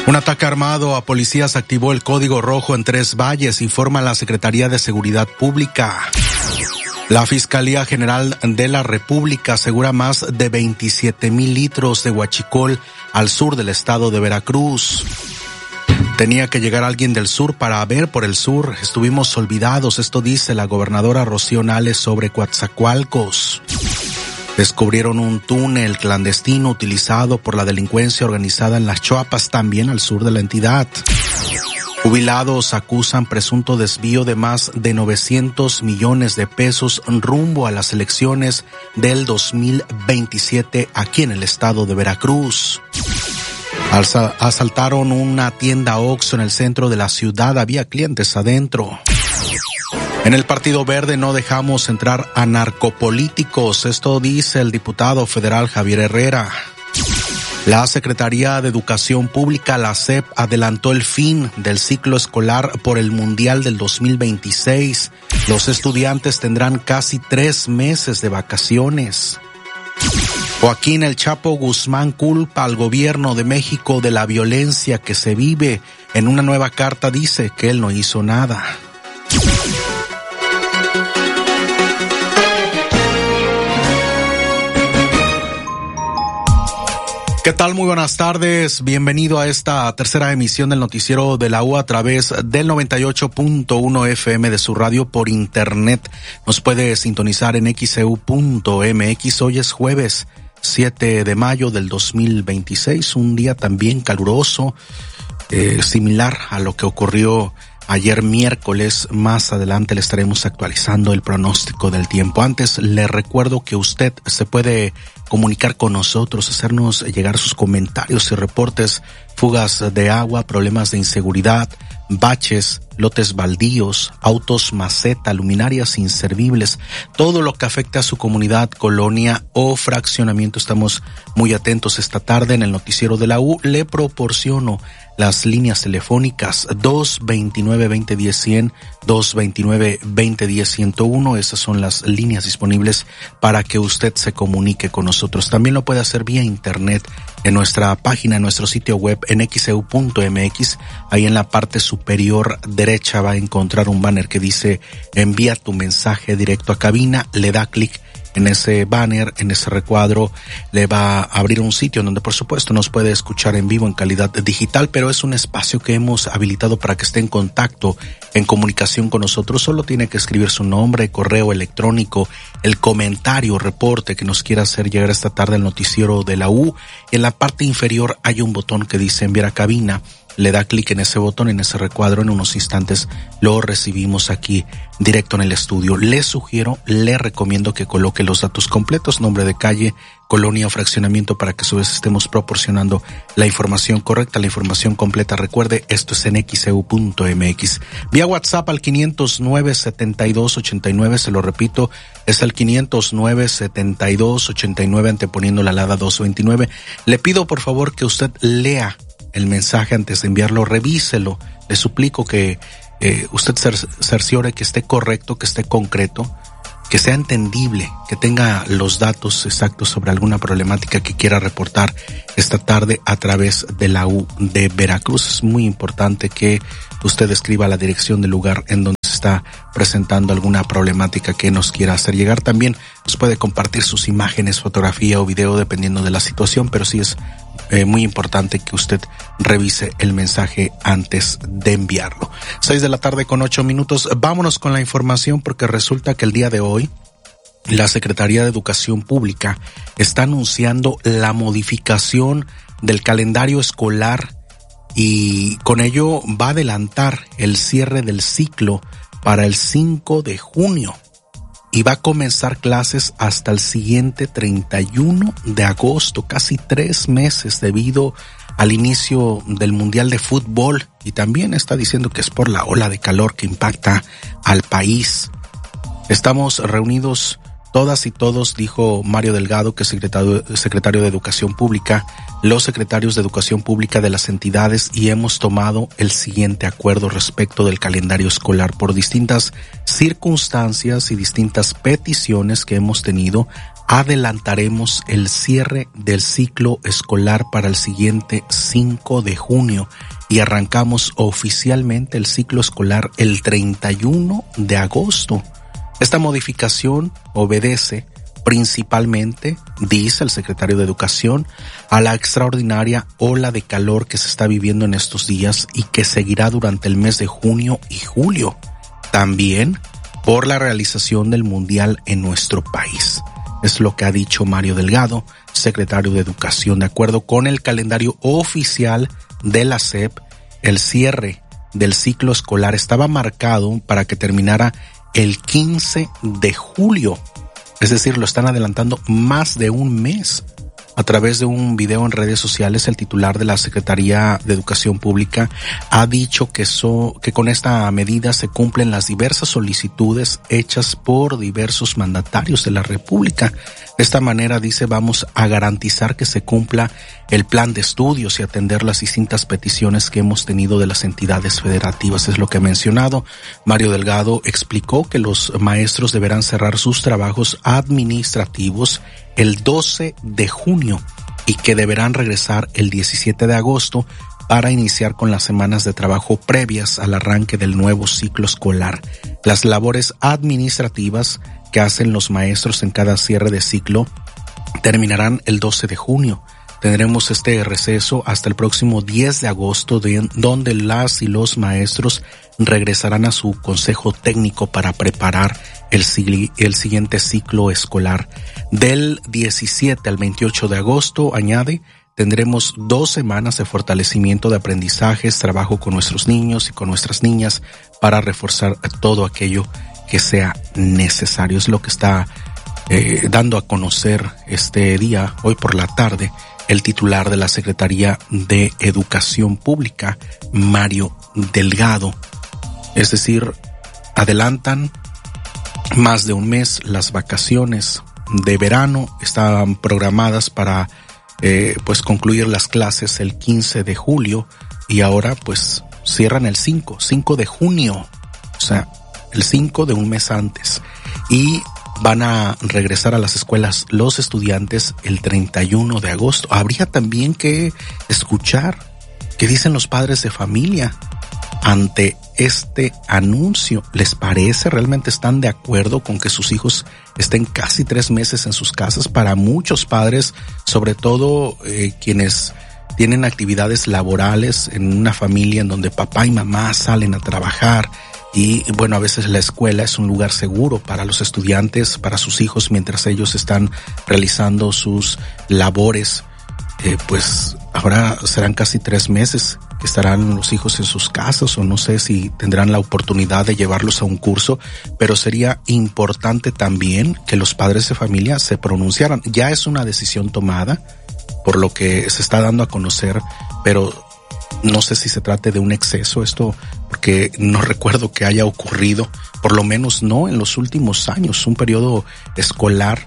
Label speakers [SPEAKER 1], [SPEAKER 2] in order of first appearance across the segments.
[SPEAKER 1] Un ataque armado a policías activó el código rojo en Tres Valles, informa la Secretaría de Seguridad Pública. La Fiscalía General de la República asegura más de 27,000 litros de huachicol al sur del estado de Veracruz. Tenía que llegar alguien del sur para ver por el sur. Estuvimos olvidados, esto dice la gobernadora Rocío Nale sobre Coatzacoalcos. Descubrieron un túnel clandestino utilizado por la delincuencia organizada en las Choapas, también al sur de la entidad. Jubilados acusan presunto desvío de más de 900 millones de pesos rumbo a las elecciones del 2027 aquí en el estado de Veracruz. Asaltaron una tienda Oxxo en el centro de la ciudad, había clientes adentro. En el Partido Verde no dejamos entrar a narcopolíticos, esto dice el diputado federal Javier Herrera. La Secretaría de Educación Pública, la SEP, adelantó el fin del ciclo escolar por el Mundial del 2026. Los estudiantes tendrán casi 3 meses de vacaciones. Joaquín El Chapo Guzmán culpa al gobierno de México de la violencia que se vive. En una nueva carta dice que él no hizo nada. ¿Qué tal? Muy buenas tardes. Bienvenido a esta tercera emisión del noticiero de la U a través del 98.1 FM de su radio por internet. Nos puede sintonizar en xeu.mx. Hoy es jueves 7 de mayo del 2026, un día también caluroso, similar a lo que ocurrió ayer miércoles. Más adelante le estaremos actualizando el pronóstico del tiempo. Antes le recuerdo que usted se puede comunicar con nosotros, hacernos llegar sus comentarios y reportes, fugas de agua, problemas de inseguridad, baches, lotes baldíos, autos maceta, luminarias inservibles, todo lo que afecte a su comunidad, colonia o fraccionamiento. Estamos muy atentos esta tarde en el noticiero de la U. Le proporciono las líneas telefónicas 229-2010-100, 229-2010-101. Esas son las líneas disponibles para que usted se comunique con nosotros. También lo puede hacer vía internet en nuestra página, en nuestro sitio web en xeu.mx. Ahí en la parte superior derecha va a encontrar un banner que dice envía tu mensaje directo a cabina. Le da clic en ese banner, en ese recuadro, le va a abrir un sitio en donde por supuesto nos puede escuchar en vivo en calidad digital, pero es un espacio que hemos habilitado para que esté en contacto, en comunicación con nosotros. Solo tiene que escribir su nombre, correo electrónico, el comentario, reporte que nos quiera hacer llegar esta tarde al noticiero de la U. En la parte inferior hay un botón que dice enviar a cabina. Le da clic en ese botón, en ese recuadro, en unos instantes lo recibimos aquí directo en el estudio. Le sugiero, le recomiendo que coloque los datos completos, nombre de calle, colonia o fraccionamiento, para que a su vez estemos proporcionando la información correcta, la información completa. Recuerde, esto es en xeu.mx. Vía WhatsApp al 509-7289, se lo repito, es el 509-7289, anteponiendo la alada 229. Le pido por favor que usted lea el mensaje antes de enviarlo, revíselo. Le suplico que usted cerciore que esté correcto, que esté concreto, que sea entendible, que tenga los datos exactos sobre alguna problemática que quiera reportar esta tarde a través de la U de Veracruz. Es muy importante que usted escriba la dirección del lugar en donde se está presentando alguna problemática que nos quiera hacer llegar. También nos puede compartir sus imágenes, fotografía o video dependiendo de la situación, pero sí es muy importante que usted revise el mensaje antes de enviarlo. 6:08 p.m. Vámonos con la información, porque resulta que el día de hoy la Secretaría de Educación Pública está anunciando la modificación del calendario escolar y con ello va a adelantar el cierre del ciclo para el 5 de junio. Y va a comenzar clases hasta el siguiente 31 de agosto, casi 3 meses debido al inicio del Mundial de Fútbol, y también está diciendo que es por la ola de calor que impacta al país. Estamos reunidos todas y todos, dijo Mario Delgado, que es secretario de Educación Pública, los secretarios de Educación Pública de las entidades y hemos tomado el siguiente acuerdo respecto del calendario escolar. Por distintas circunstancias y distintas peticiones que hemos tenido, adelantaremos el cierre del ciclo escolar para el siguiente 5 de junio y arrancamos oficialmente el ciclo escolar el 31 de agosto. Esta modificación obedece principalmente, dice el secretario de Educación, a la extraordinaria ola de calor que se está viviendo en estos días y que seguirá durante el mes de junio y julio. También por la realización del Mundial en nuestro país. Es lo que ha dicho Mario Delgado, secretario de Educación. De acuerdo con el calendario oficial de la SEP, el cierre del ciclo escolar estaba marcado para que terminara el 15 de julio. Es decir, lo están adelantando más de un mes. A través de un video en redes sociales, el titular de la Secretaría de Educación Pública ha dicho que con esta medida se cumplen las diversas solicitudes hechas por diversos mandatarios de la República. De esta manera, dice, vamos a garantizar que se cumpla el plan de estudios y atender las distintas peticiones que hemos tenido de las entidades federativas. Es lo que ha mencionado. Mario Delgado explicó que los maestros deberán cerrar sus trabajos administrativos el 12 de junio y que deberán regresar el 17 de agosto para iniciar con las semanas de trabajo previas al arranque del nuevo ciclo escolar. Las labores administrativas que hacen los maestros en cada cierre de ciclo terminarán el 12 de junio. Tendremos este receso hasta el próximo 10 de agosto, donde las y los maestros regresarán a su consejo técnico para preparar el siguiente ciclo escolar. Del 17 al 28 de agosto, añade, tendremos 2 semanas de fortalecimiento de aprendizajes, trabajo con nuestros niños y con nuestras niñas para reforzar todo aquello que sea necesario. Es lo que está dando a conocer este día, hoy por la tarde, el titular de la Secretaría de Educación Pública, Mario Delgado. Es decir, adelantan más de un mes las vacaciones de verano, estaban programadas para pues concluir las clases el 15 de julio y ahora pues cierran el 5 de junio, o sea, el 5 de un mes antes, y van a regresar a las escuelas los estudiantes el 31 de agosto. Habría también que escuchar qué dicen los padres de familia ante este anuncio. ¿Les parece? ¿Realmente están de acuerdo con que sus hijos estén casi 3 meses en sus casas? Para muchos padres, sobre todo quienes tienen actividades laborales en una familia en donde papá y mamá salen a trabajar, y bueno, a veces la escuela es un lugar seguro para los estudiantes, para sus hijos, mientras ellos están realizando sus labores, pues ahora serán casi 3 meses que estarán los hijos en sus casas, o no sé si tendrán la oportunidad de llevarlos a un curso, pero sería importante también que los padres de familia se pronunciaran. Ya es una decisión tomada por lo que se está dando a conocer, pero no sé si se trate de un exceso esto, porque no recuerdo que haya ocurrido, por lo menos no en los últimos años, un periodo escolar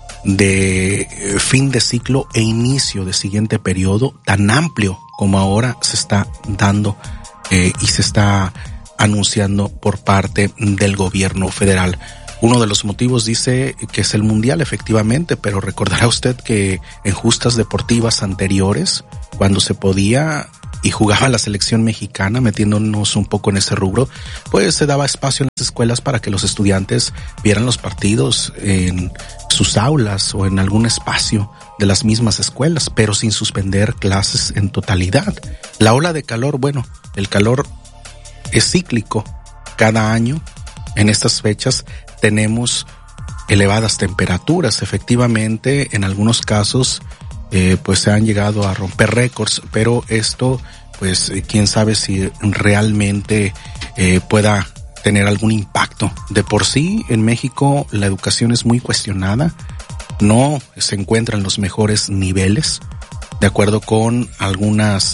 [SPEAKER 1] de fin de ciclo e inicio de siguiente periodo tan amplio como ahora se está dando y se está anunciando por parte del gobierno federal. Uno de los motivos dice que es el Mundial, efectivamente, pero recordará usted que en justas deportivas anteriores, cuando se podía y jugaba la selección mexicana, metiéndonos un poco en ese rubro, pues se daba espacio en las escuelas para que los estudiantes vieran los partidos en sus aulas o en algún espacio de las mismas escuelas, pero sin suspender clases en totalidad. La ola de calor, bueno, el calor es cíclico. Cada año, en estas fechas, tenemos elevadas temperaturas. Efectivamente, en algunos casos, pues se han llegado a romper récords, pero esto, pues quién sabe si realmente pueda tener algún impacto. De por sí, en México la educación es muy cuestionada, no se encuentra en los mejores niveles, de acuerdo con algunas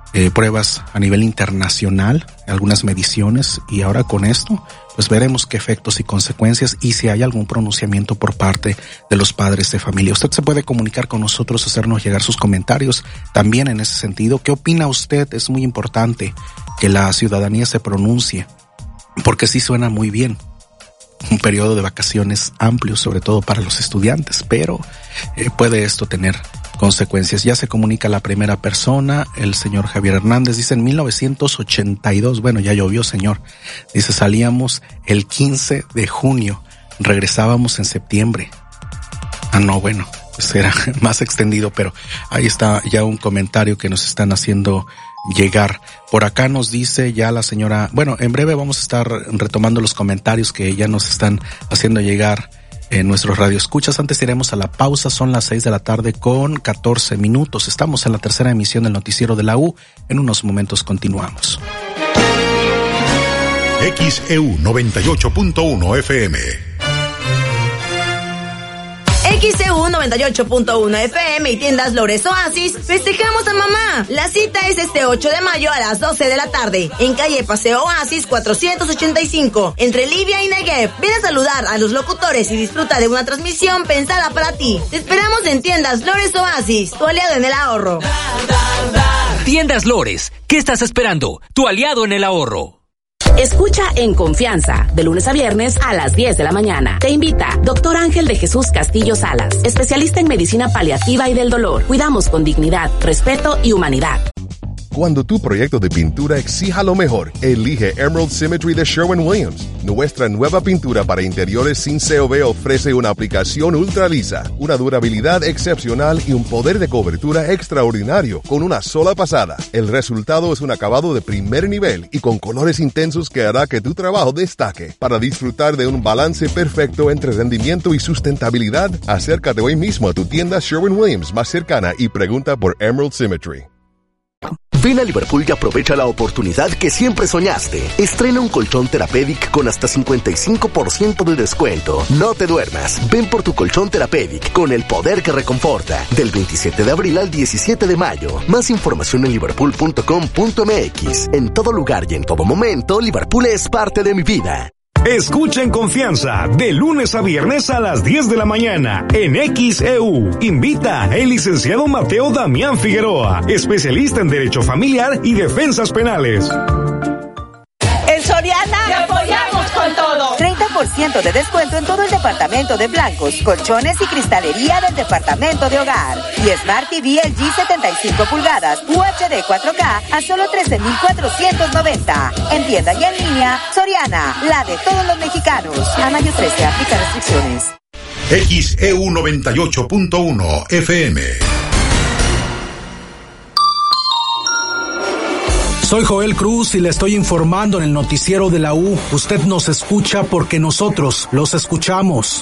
[SPEAKER 1] pruebas a nivel internacional, algunas mediciones, y ahora con esto pues veremos qué efectos y consecuencias y si hay algún pronunciamiento por parte de los padres de familia. Usted se puede comunicar con nosotros, hacernos llegar sus comentarios también en ese sentido. ¿Qué opina usted? Es muy importante que la ciudadanía se pronuncie, porque sí suena muy bien un periodo de vacaciones amplio, sobre todo para los estudiantes, pero puede esto tener consecuencias. Ya se comunica la primera persona, el señor Javier Hernández, dice en 1982, bueno, ya llovió, señor, dice salíamos el 15 de junio, regresábamos en septiembre. No, bueno, pues era más extendido, pero ahí está ya un comentario que nos están haciendo llegar. Por acá nos dice ya la señora, bueno, en breve vamos a estar retomando los comentarios que ya nos están haciendo llegar en nuestros radioescuchas. Antes iremos a la pausa, son las 6:14 p.m. Estamos en la tercera emisión del noticiero de la U. En unos momentos continuamos.
[SPEAKER 2] XEU 98.1 FM.
[SPEAKER 3] XEU 98.1 FM y Tiendas Lores Oasis, festejamos a mamá. La cita es este 8 de mayo a las 12 de la tarde, en calle Paseo Oasis 485, entre Libia y Negev. Ven a saludar a los locutores y disfruta de una transmisión pensada para ti. Te esperamos en Tiendas Lores Oasis, tu aliado en el ahorro.
[SPEAKER 4] Tiendas Lores, ¿qué estás esperando? Tu aliado en el ahorro.
[SPEAKER 5] Escucha En Confianza, de lunes a viernes a las 10 de la mañana. Te invita Dr. Ángel de Jesús Castillo Salas, especialista en medicina paliativa y del dolor. Cuidamos con dignidad, respeto y humanidad.
[SPEAKER 6] Cuando tu proyecto de pintura exija lo mejor, elige Emerald Symmetry de Sherwin-Williams. Nuestra nueva pintura para interiores sin COB ofrece una aplicación ultra lisa, una durabilidad excepcional y un poder de cobertura extraordinario con una sola pasada. El resultado es un acabado de primer nivel y con colores intensos que hará que tu trabajo destaque. Para disfrutar de un balance perfecto entre rendimiento y sustentabilidad, acércate hoy mismo a tu tienda Sherwin-Williams más cercana y pregunta por Emerald Symmetry.
[SPEAKER 7] Ven a Liverpool y aprovecha la oportunidad que siempre soñaste. Estrena un colchón Therapeutic con hasta 55% de descuento. No te duermas. Ven por tu colchón Therapeutic con el poder que reconforta. Del 27 de abril al 17 de mayo. Más información en liverpool.com.mx. En todo lugar y en todo momento, Liverpool es parte de mi vida.
[SPEAKER 8] Escucha En Confianza, de lunes a viernes a las 10 de la mañana, en XEU. Invita el licenciado Mateo Damián Figueroa, especialista en Derecho Familiar y Defensas Penales.
[SPEAKER 9] En Soriana te apoyamos con todo. 30% de descuento en todo el departamento de blancos, colchones y cristalería del departamento de hogar. Y Smart TV LG 75 pulgadas UHD 4K a solo 13,490. En tienda y en línea, Soriana, la de todos los mexicanos. A mayo 13, aplica restricciones.
[SPEAKER 2] XEU 98.1 FM.
[SPEAKER 10] Soy Joel Cruz y le estoy informando en el noticiero de la U. Usted nos escucha porque nosotros los escuchamos.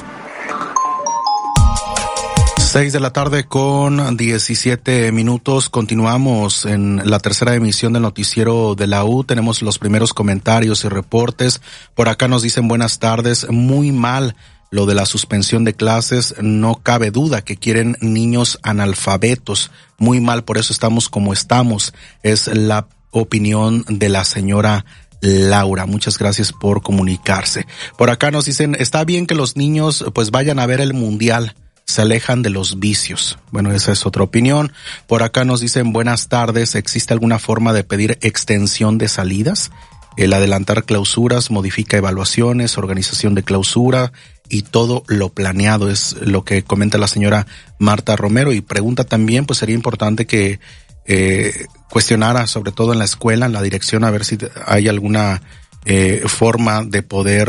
[SPEAKER 1] 6:17 p.m. Continuamos en la tercera emisión del noticiero de la U. Tenemos los primeros comentarios y reportes. Por acá nos dicen buenas tardes. Muy mal lo de la suspensión de clases. No cabe duda que quieren niños analfabetos. Muy mal, por eso estamos como estamos. Es la opinión de la señora Laura. Muchas gracias por comunicarse. Por acá nos dicen, está bien que los niños pues vayan a ver el mundial, se alejan de los vicios. Bueno, esa es otra opinión. Por acá nos dicen, buenas tardes, ¿existe alguna forma de pedir extensión de salidas? El adelantar clausuras modifica evaluaciones, organización de clausura y todo lo planeado, es lo que comenta la señora Marta Romero. Y pregunta también, pues sería importante que cuestionara, sobre todo en la escuela, en la dirección, a ver si hay alguna forma de poder